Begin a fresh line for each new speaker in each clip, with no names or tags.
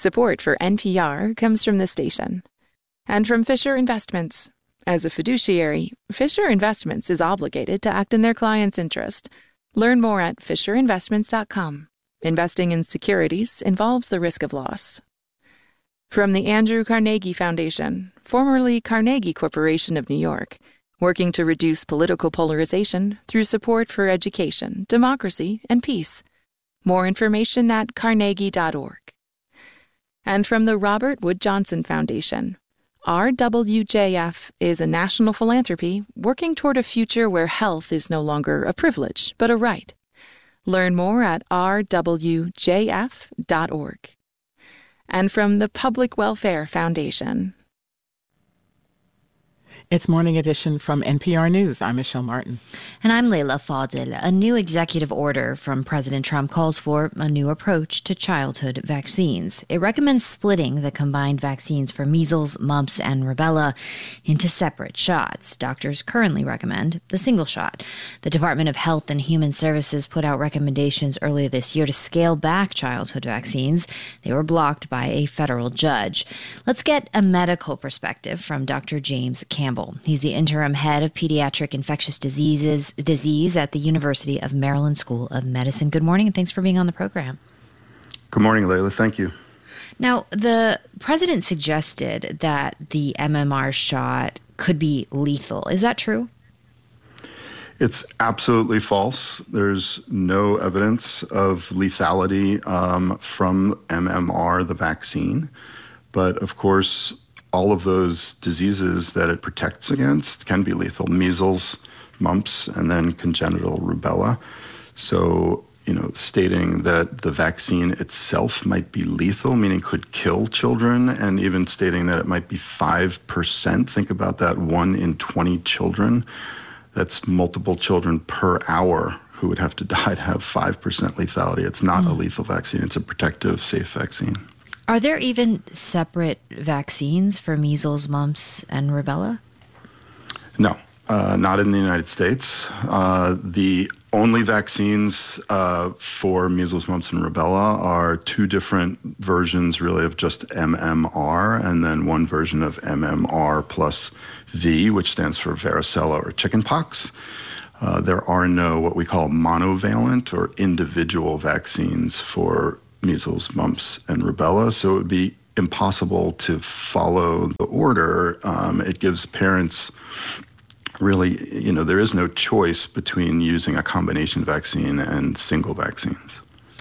Support for NPR comes from the station. And from Fisher Investments. As a fiduciary, Fisher Investments is obligated to act in their client's interest. Learn more at fisherinvestments.com. Investing in securities involves the risk of loss. From the Andrew Carnegie Foundation, formerly Carnegie Corporation of New York, working to reduce political polarization through support for education, democracy, and peace. More information at carnegie.org. And from the Robert Wood Johnson Foundation, RWJF is a national philanthropy working toward a future where health is no longer a privilege, but a right. Learn more at rwjf.org. And from the Public Welfare Foundation.
It's Morning Edition from NPR News. I'm Michelle Martin.
And I'm Leila Fadel. A new executive order from President Trump calls for a new approach to childhood vaccines. It recommends splitting the combined vaccines for measles, mumps, and rubella into separate shots. Doctors currently recommend the single shot. The Department of Health and Human Services put out recommendations earlier this year to scale back childhood vaccines. They were blocked by a federal judge. Let's get a medical perspective from Dr. James Campbell. He's the interim head of pediatric infectious disease at the University of Maryland School of Medicine. Good morning, and thanks for being on the program.
Good morning, Leila. Thank you.
Now, the president suggested that the MMR shot could be lethal. Is that true?
It's absolutely false. There's no evidence of lethality from MMR, the vaccine. But of course, all of those diseases that it protects against can be lethal: measles, mumps, and then congenital rubella. So, stating that the vaccine itself might be lethal, meaning could kill children, and even stating that it might be 5%, think about that, 1 in 20 children. That's multiple children per hour who would have to die to have 5% lethality. It's not a lethal vaccine. It's a protective, safe vaccine.
Are there even separate vaccines for measles, mumps, and rubella?
No, not in the United States. The only vaccines for measles, mumps, and rubella are 2 different versions, really, of just MMR, and then one version of MMR plus V, which stands for varicella or chickenpox. There are no what we call monovalent or individual vaccines for measles, mumps, and rubella, so it would be impossible to follow the order. It gives parents really, there is no choice between using a combination vaccine and single vaccines.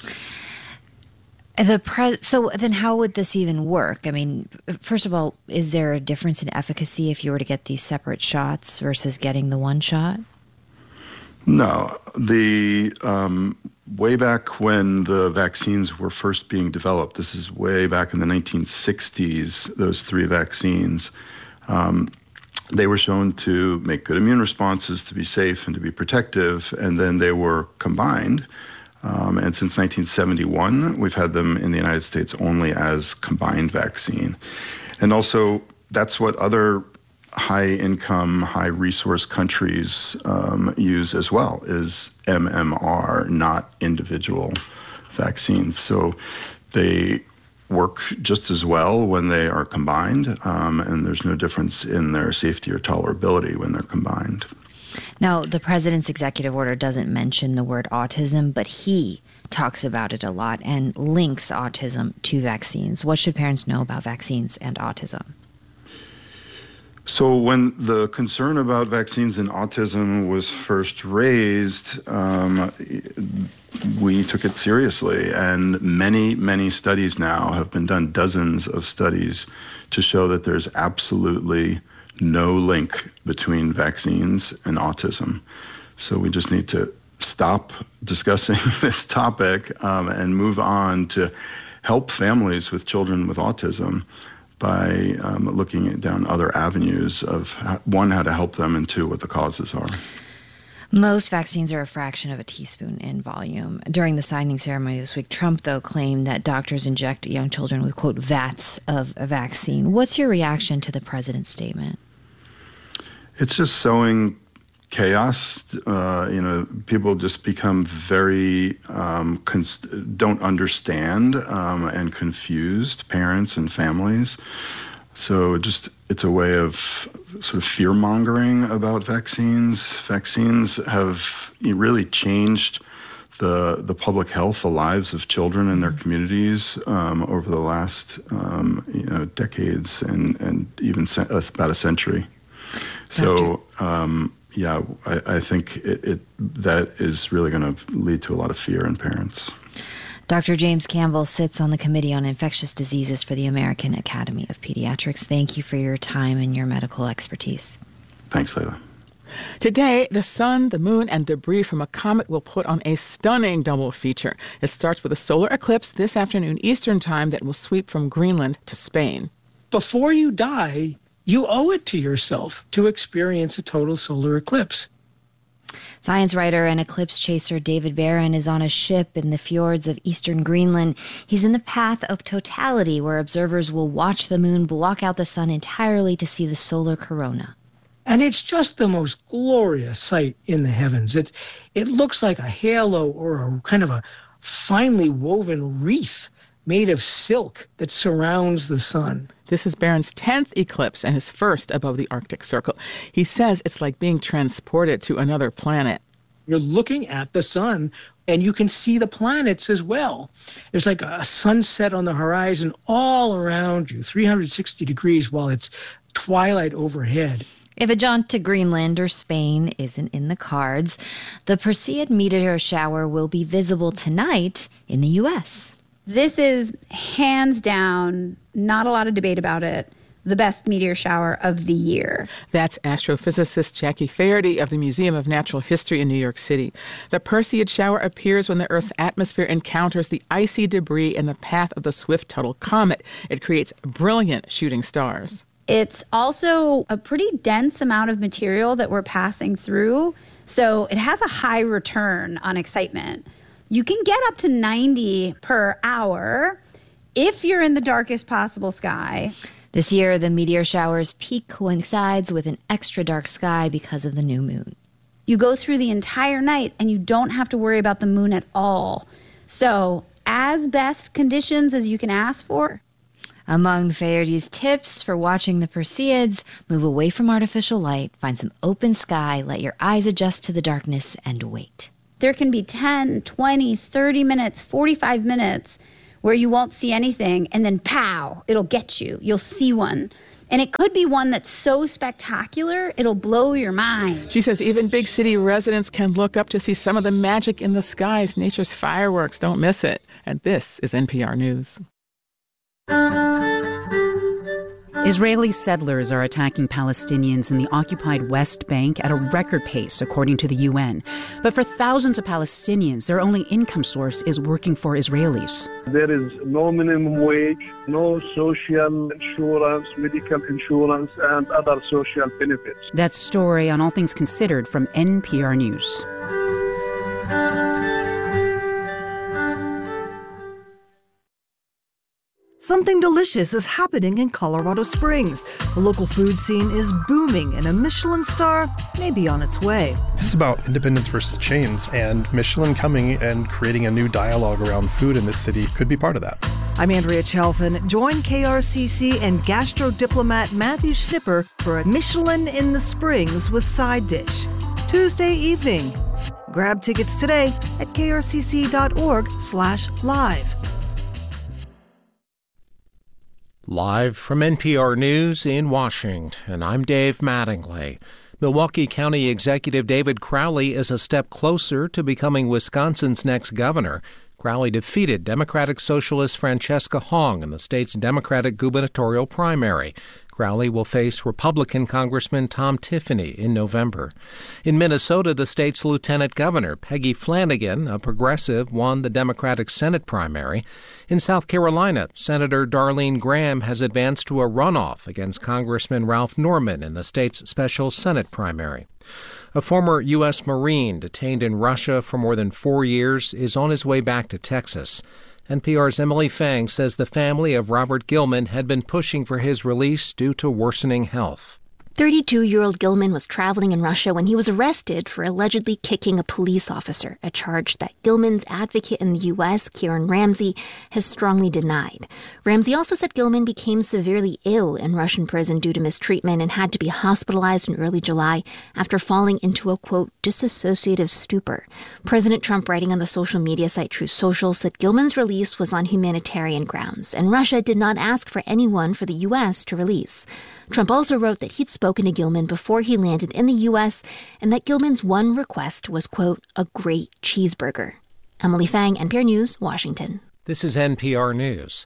So then how would this even work? I mean, first of all, is there a difference in efficacy if you were to get these separate shots versus getting the one shot?
No. The way back when the vaccines were first being developed, this is way back in the 1960s, those 3 vaccines, they were shown to make good immune responses, to be safe and to be protective, and then they were combined. And since 1971, we've had them in the United States only as combined vaccine. And also, that's what other high-income, high-resource countries use as well, is MMR, not individual vaccines. So they work just as well when they are combined, and there's no difference in their safety or tolerability when they're combined.
Now, the president's executive order doesn't mention the word autism, but he talks about it a lot and links autism to vaccines. What should parents know about vaccines and autism?
So when the concern about vaccines and autism was first raised, we took it seriously. And many, many studies now have been done, dozens of studies, to show that there's absolutely no link between vaccines and autism. So we just need to stop discussing this topic and move on to help families with children with autism by looking down other avenues of, one, how to help them, and 2, what the causes are.
Most vaccines are a fraction of a teaspoon in volume. During the signing ceremony this week, Trump, though, claimed that doctors inject young children with, quote, vats of a vaccine. What's your reaction to the president's statement?
It's just sowing chaos. People just become very don't understand and confused, parents and families. So it's a way of sort of fear-mongering about vaccines. Vaccines have really changed the public health, the lives of children in their communities over the last decades and even about a century. So I think that is really going to lead to a lot of fear in parents.
Dr. James Campbell sits on the Committee on Infectious Diseases for the American Academy of Pediatrics. Thank you for your time and your medical expertise.
Thanks, Layla.
Today, the sun, the moon, and debris from a comet will put on a stunning double feature. It starts with a solar eclipse this afternoon Eastern Time that will sweep from Greenland to Spain.
Before you die, you owe it to yourself to experience a total solar eclipse.
Science writer and eclipse chaser David Barron is on a ship in the fjords of eastern Greenland. He's in the path of totality, where observers will watch the moon block out the sun entirely to see the solar corona.
And it's just the most glorious sight in the heavens. It looks like a halo or a kind of a finely woven wreath made of silk that surrounds the sun.
This is Barron's 10th eclipse and his first above the Arctic Circle. He says it's like being transported to another planet.
You're looking at the sun, and you can see the planets as well. There's like a sunset on the horizon all around you, 360 degrees, while it's twilight overhead.
If a jaunt to Greenland or Spain isn't in the cards, the Perseid meteor shower will be visible tonight in the U.S.
This is hands down, not a lot of debate about it, the best meteor shower of the year.
That's astrophysicist Jackie Faherty of the Museum of Natural History in New York City. The Perseid shower appears when the Earth's atmosphere encounters the icy debris in the path of the Swift-Tuttle comet. It creates brilliant shooting stars.
It's also a pretty dense amount of material that we're passing through, so it has a high return on excitement. You can get up to 90 per hour if you're in the darkest possible sky.
This year, the meteor shower's peak coincides with an extra dark sky because of the new moon.
You go through the entire night and you don't have to worry about the moon at all. So, as best conditions as you can ask for.
Among Faherty's tips for watching the Perseids, move away from artificial light, find some open sky, let your eyes adjust to the darkness, and wait.
There can be 10, 20, 30 minutes, 45 minutes where you won't see anything, and then pow, it'll get you. You'll see one. And it could be one that's so spectacular, it'll blow your mind.
She says even big city residents can look up to see some of the magic in the skies, nature's fireworks. Don't miss it. And this is NPR News.
Israeli settlers are attacking Palestinians in the occupied West Bank at a record pace, according to the UN. But for thousands of Palestinians, their only income source is working for Israelis.
There is no minimum wage, no social insurance, medical insurance, and other social benefits.
That story on All Things Considered from NPR News.
Something delicious is happening in Colorado Springs. The local food scene is booming, and a Michelin star may be on its way.
This is about independence versus chains, and Michelin coming and creating a new dialogue around food in this city could be part of that.
I'm Andrea Chalfin. Join KRCC and gastro diplomat Matthew Schnipper for a Michelin in the Springs with side dish, Tuesday evening. Grab tickets today at krcc.org/live.
Live from NPR News in Washington, I'm Dave Mattingly. Milwaukee County Executive David Crowley is a step closer to becoming Wisconsin's next governor. Crowley defeated Democratic Socialist Francesca Hong in the state's Democratic gubernatorial primary. Crowley will face Republican Congressman Tom Tiffany in November. In Minnesota, the state's lieutenant governor, Peggy Flanagan, a progressive, won the Democratic Senate primary. In South Carolina, Senator Darlene Graham has advanced to a runoff against Congressman Ralph Norman in the state's special Senate primary. A former U.S. Marine detained in Russia for more than 4 years is on his way back to Texas. NPR's Emily Fang says the family of Robert Gilman had been pushing for his release due to worsening health.
32-year-old Gilman was traveling in Russia when he was arrested for allegedly kicking a police officer, a charge that Gilman's advocate in the U.S., Kieran Ramsey, has strongly denied. Ramsey also said Gilman became severely ill in Russian prison due to mistreatment and had to be hospitalized in early July after falling into a, quote, dissociative stupor. President Trump, writing on the social media site Truth Social, said Gilman's release was on humanitarian grounds, and Russia did not ask for anyone for the U.S. to release. Trump also wrote that he'd spoken to Gilman before he landed in the U.S. and that Gilman's one request was, quote, a great cheeseburger. Emily Fang, NPR News, Washington.
This is NPR News.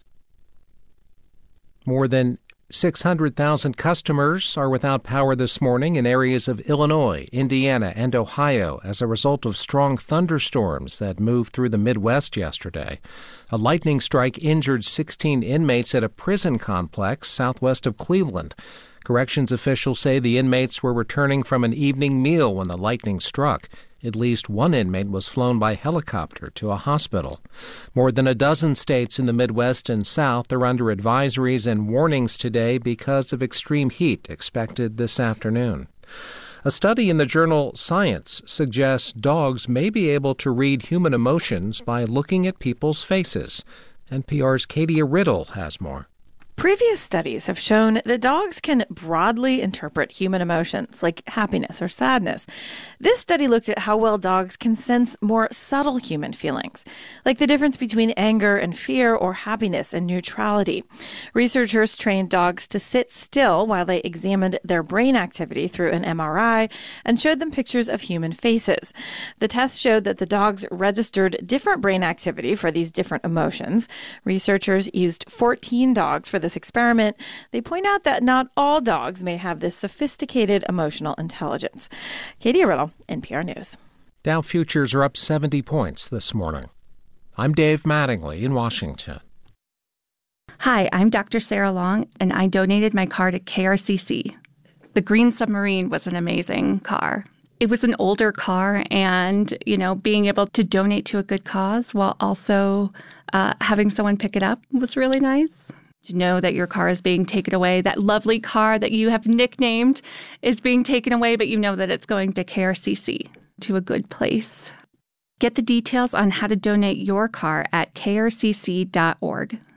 More than 600,000 customers are without power this morning in areas of Illinois, Indiana, and Ohio as a result of strong thunderstorms that moved through the Midwest yesterday. A lightning strike injured 16 inmates at a prison complex southwest of Cleveland. Corrections officials say the inmates were returning from an evening meal when the lightning struck. At least one inmate was flown by helicopter to a hospital. More than a dozen states in the Midwest and South are under advisories and warnings today because of extreme heat expected this afternoon. A study in the journal Science suggests dogs may be able to read human emotions by looking at people's faces. NPR's Katie Riddle has more.
Previous studies have shown that dogs can broadly interpret human emotions like happiness or sadness. This study looked at how well dogs can sense more subtle human feelings, like the difference between anger and fear or happiness and neutrality. Researchers trained dogs to sit still while they examined their brain activity through an MRI and showed them pictures of human faces. The test showed that the dogs registered different brain activity for these different emotions. Researchers used 14 dogs for this experiment. They point out that not all dogs may have this sophisticated emotional intelligence. Katie Riddle, NPR News.
Dow futures are up 70 points this morning. I'm Dave Mattingly in Washington.
Hi, I'm Dr. Sarah Long, and I donated my car to KRCC. The Green Submarine was an amazing car. It was an older car, and, being able to donate to a good cause while also having someone pick it up was really nice. To know that your car is being taken away, that lovely car that you have nicknamed is being taken away, but you know that it's going to KRCC, to a good place. Get the details on how to donate your car at krcc.org.